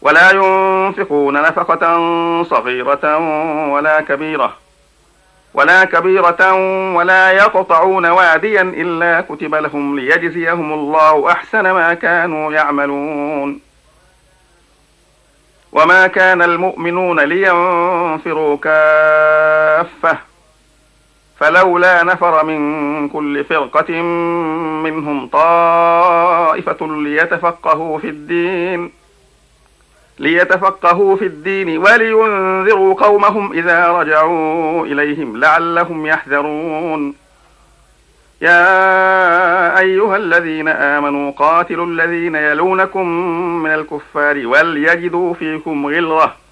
ولا ينفقون نفقة صغيرة ولا كبيرة ولا يقطعون واديا إلا كتب لهم ليجزيهم الله أحسن ما كانوا يعملون. وما كان المؤمنون لينفروا كافة فلولا نفر من كل فرقة منهم طائفة ليتفقهوا في الدين ولينذروا قومهم إذا رجعوا إليهم لعلهم يحذرون. يا أيها الذين آمنوا قاتلوا الذين يلونكم من الكفار وليجدوا فيكم غلظة